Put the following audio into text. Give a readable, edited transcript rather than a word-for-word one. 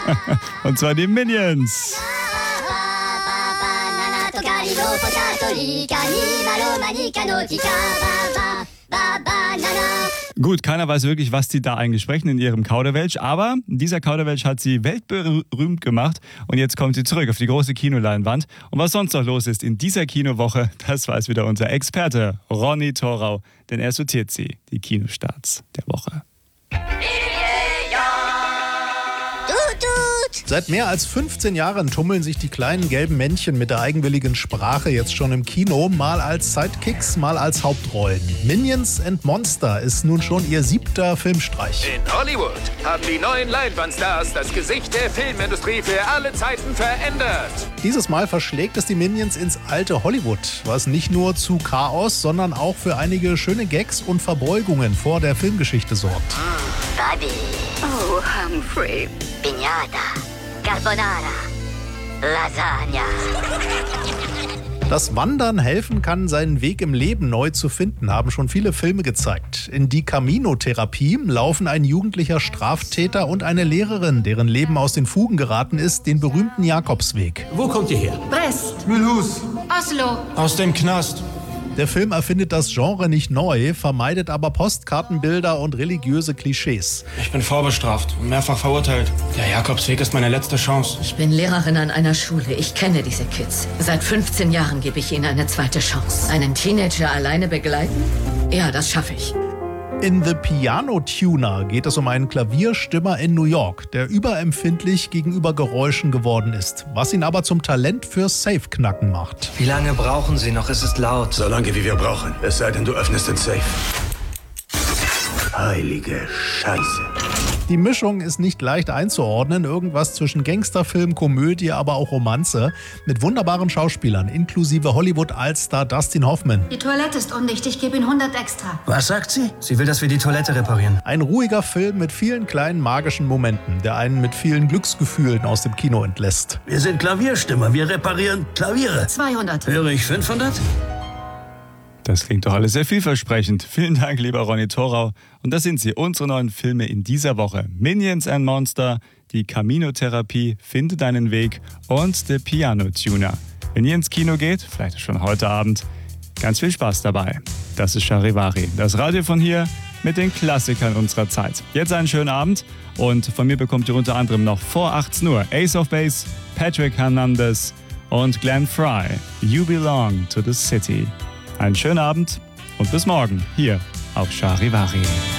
Und zwar die Minions. Gut, keiner weiß wirklich, was die da eigentlich sprechen in ihrem Kauderwelsch, aber dieser Kauderwelsch hat sie weltberühmt gemacht und jetzt kommt sie zurück auf die große Kinoleinwand. Und was sonst noch los ist in dieser Kinowoche, das weiß wieder unser Experte Ronny Thorau, denn er sortiert sie, die Kinostarts der Woche. Seit mehr als 15 Jahren tummeln sich die kleinen gelben Männchen mit der eigenwilligen Sprache jetzt schon im Kino, mal als Sidekicks, mal als Hauptrollen. Minions and Monster ist nun schon ihr 7. Filmstreich. In Hollywood haben die neuen Leinwandstars das Gesicht der Filmindustrie für alle Zeiten verändert. Dieses Mal verschlägt es die Minions ins alte Hollywood, was nicht nur zu Chaos, sondern auch für einige schöne Gags und Verbeugungen vor der Filmgeschichte sorgt. Buddy. Oh, Humphrey. Piñata. Carbonara. Lasagna. Dass Wandern helfen kann, seinen Weg im Leben neu zu finden, haben schon viele Filme gezeigt. In die Camino-Therapie laufen ein jugendlicher Straftäter und eine Lehrerin, deren Leben aus den Fugen geraten ist, den berühmten Jakobsweg. Wo kommt ihr her? Brest. Mulhouse. Oslo. Aus dem Knast. Der Film erfindet das Genre nicht neu, vermeidet aber Postkartenbilder und religiöse Klischees. Ich bin vorbestraft und mehrfach verurteilt. Der Jakobsweg ist meine letzte Chance. Ich bin Lehrerin an einer Schule. Ich kenne diese Kids. Seit 15 Jahren gebe ich ihnen eine zweite Chance. Einen Teenager alleine begleiten? Ja, das schaffe ich. In The Piano Tuner geht es um einen Klavierstimmer in New York, der überempfindlich gegenüber Geräuschen geworden ist, was ihn aber zum Talent fürs Safe-Knacken macht. Wie lange brauchen Sie noch? Es ist laut. So lange wie wir brauchen. Es sei denn, du öffnest den Safe. Heilige Scheiße. Die Mischung ist nicht leicht einzuordnen, irgendwas zwischen Gangsterfilm, Komödie, aber auch Romanze, mit wunderbaren Schauspielern, inklusive Hollywood-Allstar Dustin Hoffman. Die Toilette ist undicht. Ich gebe Ihnen 100 extra. Was sagt sie? Sie will, dass wir die Toilette reparieren. Ein ruhiger Film mit vielen kleinen magischen Momenten, der einen mit vielen Glücksgefühlen aus dem Kino entlässt. Wir sind Klavierstimmer. Wir reparieren Klaviere. 200. Höre ich 500? Das klingt doch alles sehr vielversprechend. Vielen Dank, lieber Ronny Thorau. Und das sind sie, unsere neuen Filme in dieser Woche. Minions and Monster, die Camino-Therapie, Finde deinen Weg und The Piano Tuner. Wenn ihr ins Kino geht, vielleicht schon heute Abend, ganz viel Spaß dabei. Das ist Charivari, das Radio von hier mit den Klassikern unserer Zeit. Jetzt einen schönen Abend und von mir bekommt ihr unter anderem noch vor 18 Uhr Ace of Base, Patrick Hernandez und Glenn Fry. You Belong to the City. Einen schönen Abend und bis morgen hier auf Charivari.